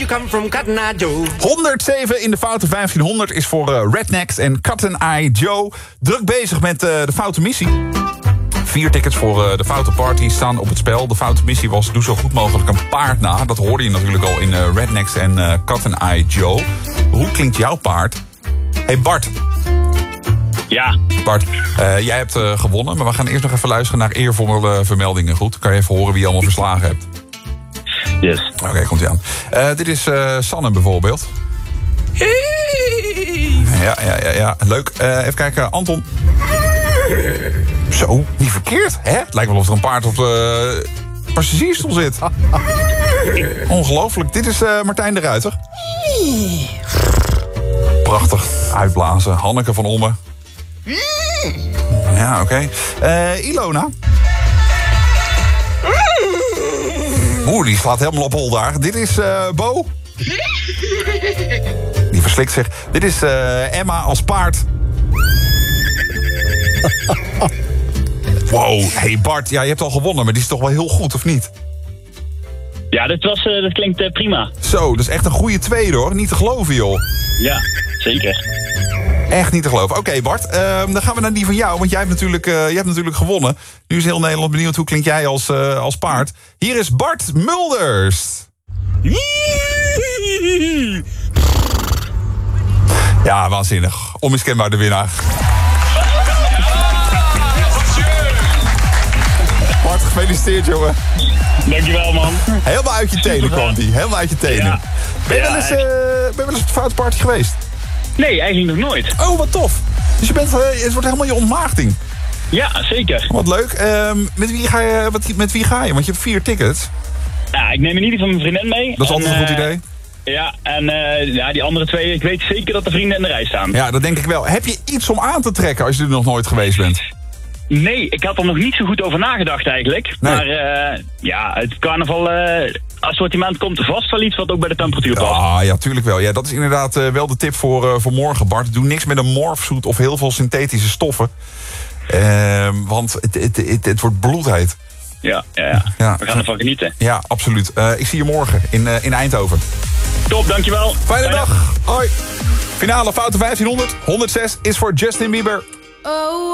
come from Cotton Eye Joe. 107 in de foute 1500 is voor Rednecks en Cotton Eye Joe. Druk bezig met de foute missie. 4 tickets voor de foute party staan op het spel. De foute missie was: doe zo goed mogelijk een paard na. Dat hoorde je natuurlijk al in Rednecks en Cotton Eye Joe. Hoe klinkt jouw paard? Hey Bart. Ja. Bart, jij hebt gewonnen, maar we gaan eerst nog even luisteren naar eervolle vermeldingen. Goed, kan je even horen wie je allemaal verslagen hebt? Yes. Oké, komt ie aan. Dit is Sanne bijvoorbeeld. Ja, leuk. Even kijken, Anton. Zo, niet verkeerd, hè? Het lijkt wel of er een paard op de passagiersstoel zit. Ongelooflijk. Dit is Martijn de Ruiter. Prachtig, uitblazen. Hanneke van Olmen. Ja, oké. Ilona. Oeh, die slaat helemaal op hol daar. Dit is Bo. Die verslikt zich. Dit is Emma als paard. Wow, hey Bart, ja, je hebt al gewonnen, maar die is toch wel heel goed, of niet? Ja, dat klinkt prima. Zo, dat is echt een goede tweede, hoor. Niet te geloven, joh. Ja, zeker. Echt niet te geloven. Oké, Bart, dan gaan we naar die van jou, want jij hebt natuurlijk gewonnen. Nu is heel Nederland benieuwd, hoe klink jij als paard? Hier is Bart Mulders. Ja, waanzinnig. Onmiskenbaar de winnaar. Bart, gefeliciteerd, jongen. Dankjewel, man. Helemaal uit je tenen kwam die. Helemaal uit je tenen. Ja. Ben je wel eens op de foute party geweest? Nee, eigenlijk nog nooit. Oh, wat tof. Dus het wordt helemaal je ontmaagding. Ja, zeker. Wat leuk. Met wie ga je? Want je hebt 4 tickets. Ja, ik neem in ieder geval mijn vriendin mee. Dat is altijd een goed idee. Ja, en die andere 2, ik weet zeker dat de vrienden in de rij staan. Ja, dat denk ik wel. Heb je iets om aan te trekken als je er nog nooit geweest bent? Nee, ik had er nog niet zo goed over nagedacht eigenlijk. Nee. Maar het carnaval assortiment komt vast wel iets wat ook bij de temperatuur past. Ah, ja, tuurlijk wel. Ja, dat is inderdaad wel de tip voor morgen, Bart. Doe niks met een morfzoet of heel veel synthetische stoffen. Want het wordt bloedheet. Ja. We gaan ervan genieten. Ja, absoluut. Ik zie je morgen in Eindhoven. Top, dankjewel. Fijne dag. Hoi. Finale foute 1500. 106 is voor Justin Bieber. Oh.